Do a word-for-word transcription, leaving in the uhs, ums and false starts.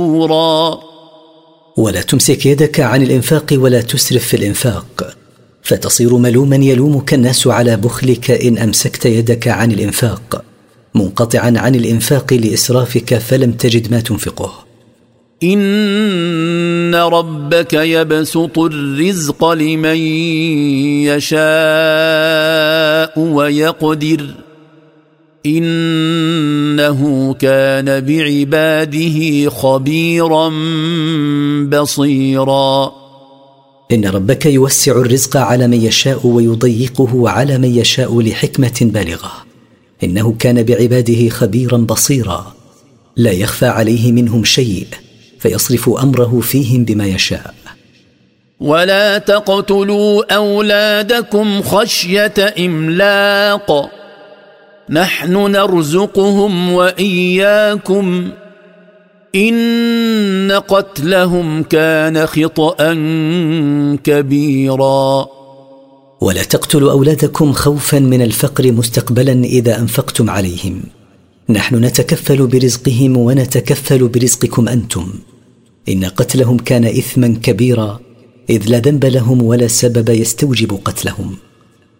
ولا تمسك يدك عن الإنفاق ولا تسرف في الإنفاق، فتصير ملوما يلومك الناس على بخلك إن أمسكت يدك عن الإنفاق، منقطعا عن الإنفاق لإسرافك فلم تجد ما تنفقه. إن ربك يبسط الرزق لمن يشاء ويقدر إنه كان بعباده خبيرا بصيرا. إن ربك يوسع الرزق على من يشاء ويضيقه على من يشاء لحكمة بالغة، إنه كان بعباده خبيرا بصيرا، لا يخفى عليه منهم شيء، فيصرف أمره فيهم بما يشاء. ولا تقتلوا أولادكم خشية إملاق نحن نرزقهم وإياكم إن قتلهم كان خطأ كبيرا. ولا تقتلوا أولادكم خوفا من الفقر مستقبلا إذا أنفقتم عليهم، نحن نتكفل برزقهم ونتكفل برزقكم أنتم، إن قتلهم كان إثما كبيرا إذ لا ذنب لهم ولا سبب يستوجب قتلهم.